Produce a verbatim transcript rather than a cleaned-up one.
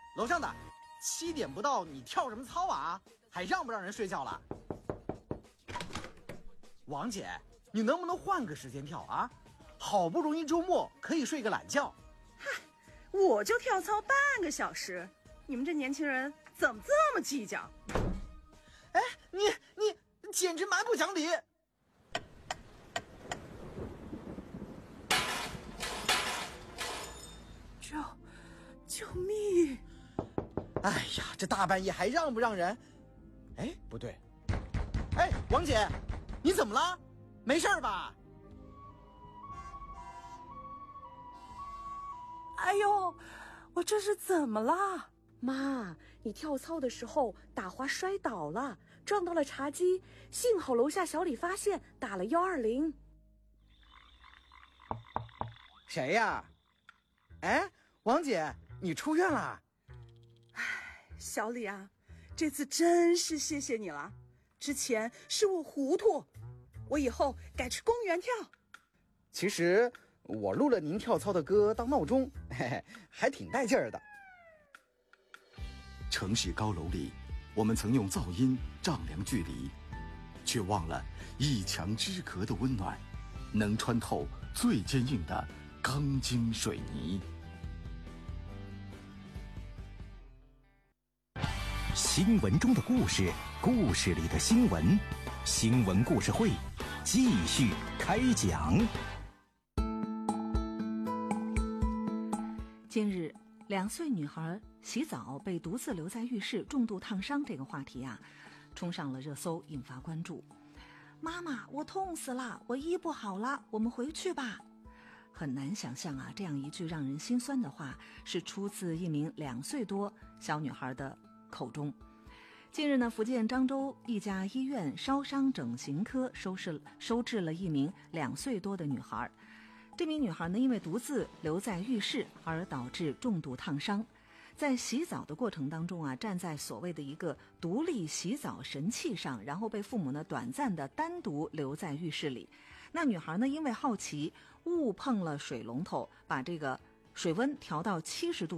楼上的，七点不到，你跳什么操啊？还让不让人睡觉了？王姐，你能不能换个时间跳啊？好不容易周末可以睡个懒觉。 嗨，我就跳操半个小时，你们这年轻人怎么这么计较？ 哎，你你简直蛮不讲理！ 救救命！ 哎呀，这大半夜还让不让人？哎，不对，哎，王姐，你怎么了？没事吧？ 哎呦，我这是怎么了？ 妈，你跳操的时候打滑摔倒了，撞到了茶几，幸好楼下小李发现，打了幺二零。 谁呀？哎，王姐，你出院了？ 哎，小李啊，这次真是谢谢你了。之前是我糊涂，我以后改去公园跳。 其实我录了您跳操的歌当闹钟，嘿嘿，还挺带劲儿的。 城市高楼里，我们曾用噪音丈量距离，却忘了一墙之隔的温暖，能穿透最坚硬的钢筋水泥。 新闻中的故事，故事里的新闻，新闻故事会继续开讲。 近日，两岁女孩洗澡被独自留在浴室，重度烫伤这个话题啊，冲上了热搜，引发关注。妈妈，我痛死了，我医不好了，我们回去吧。很难想象啊，这样一句让人心酸的话是出自一名两岁多小女孩的口中。近日呢，福建漳州一家医院烧伤整形科收治收治了一名两岁多的女孩。这名女孩呢，因为独自留在浴室而导致重度烫伤。在洗澡的过程当中啊，站在所谓的一个独立洗澡神器上，然后被父母呢短暂的单独留在浴室里。那女孩呢，因为好奇误碰了水龙头，把这个水温调到七十度。